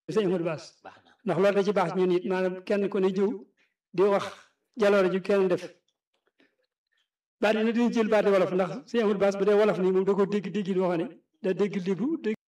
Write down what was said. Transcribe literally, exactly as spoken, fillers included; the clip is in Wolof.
sëñ Ahmadou Bass baax na ndax loolu da ci baax ñun it maanaam kenn ku ne jiw di wax jaloore ju kenn def baat yi na dañu jël baati wolof ndax sëñ Ahmadou Bass bu dee wolof nii moom da ko dégg dégg boo xam ne da dégg lébu